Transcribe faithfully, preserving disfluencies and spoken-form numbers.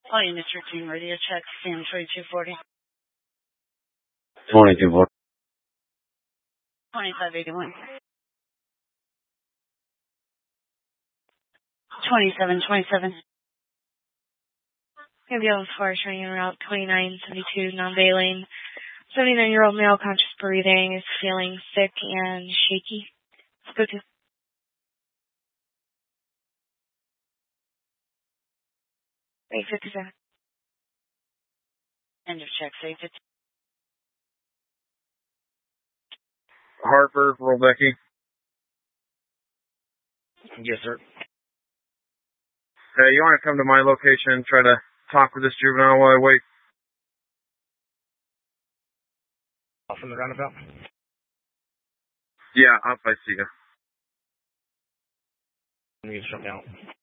All units routine radio check, Sam twenty-two forty. twenty-two forty. twenty-five eighty-one. twenty-seven twenty-seven. Ambulance car showing en route twenty-nine seventy-two, non-bay lane. seventy-nine-year-old male, conscious breathing, is feeling sick and shaky. Let's go to eight fifty-seven. End of check, eight fifty. Harper, roll Becky. Yes, sir. Hey, you want to come to my location and try to talk with this juvenile while I wait? Off from the roundabout? Yeah, up, I see you. Let me get shut down.